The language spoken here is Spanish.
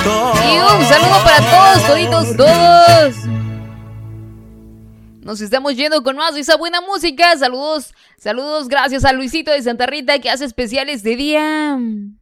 Y un saludo para todos, toditos, todos. Nos estamos yendo con más de esa buena música. Saludos, gracias a Luisito de Santa Rita que hace especiales de día.